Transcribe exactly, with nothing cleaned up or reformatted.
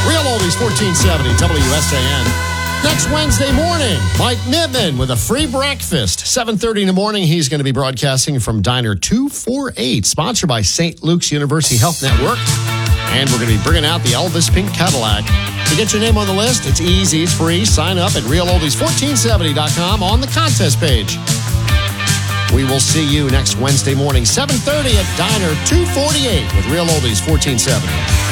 Real Oldies fourteen seventy W S A N. Next Wednesday morning, Mike Mittman with a free breakfast. seven thirty in the morning, he's going to be broadcasting from Diner two forty-eight, sponsored by Saint Luke's University Health Network. And we're going to be bringing out the Elvis Pink Cadillac. To get your name on the list, it's easy, it's free. Sign up at real oldies fourteen seventy dot com on the contest page. We will see you next Wednesday morning, seven thirty at Diner two forty-eight with Real Oldies fourteen seventy.